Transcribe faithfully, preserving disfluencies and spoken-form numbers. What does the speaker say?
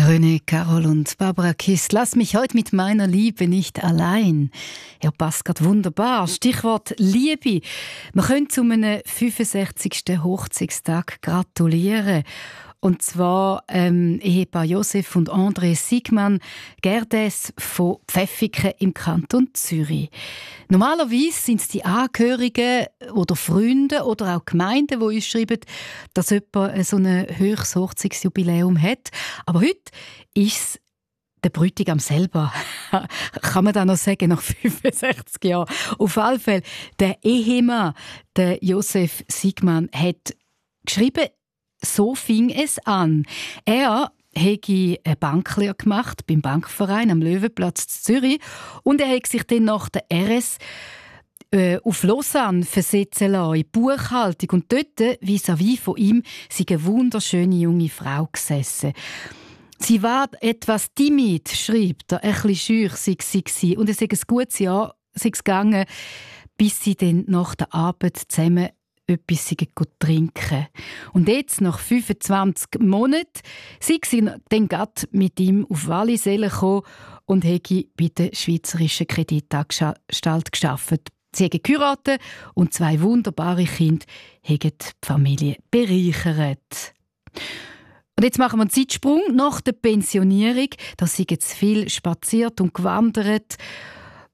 René, Carol und Barbara Kiss. Lass mich heute mit meiner Liebe nicht allein. Ja, passt gerade wunderbar. Stichwort Liebe. Man könnte zu einem fünfundsechzigsten Hochzeitstag gratulieren. Und zwar ähm, Ehepaar Josef und André Sigmann Gerdes von Pfäffiken im Kanton Zürich. Normalerweise sind es die Angehörigen oder Freunde oder auch Gemeinden, die uns schreiben, dass jemand so ein höchstes Hochzeitsjubiläum hat. Aber heute ist es der Bräutigam selber. Kann man das noch sagen, nach fünfundsechzig Jahren. Auf alle Fälle, der Ehemann, der Josef Sigmann, hat geschrieben, so fing es an. Er habe eine Banklehre gemacht beim Bankverein am Löwenplatz in Zürich und er hat sich dann nach der R S äh, auf Lausanne versetzen lassen, in die Buchhaltung. Und dort, vis-à-vis von ihm, sei eine wunderschöne junge Frau gesessen. Sie war etwas timid, schreibt er, ein bisschen schüch sei sie. Und es sei ein gutes Jahr sei es gegangen, bis sie dann nach der Arbeit zusammen etwas trinken. Und jetzt, nach fünfundzwanzig Monaten, sind sie dann gerade mit ihm auf Wallisellen gekommen und haben bei der Schweizerischen Kreditanstalt gearbeitet. Sie haben geheiratet und zwei wunderbare Kinder haben die Familie bereichert. Und jetzt machen wir einen Zeitsprung nach der Pensionierung. Da sind jetzt viel spaziert und gewandert.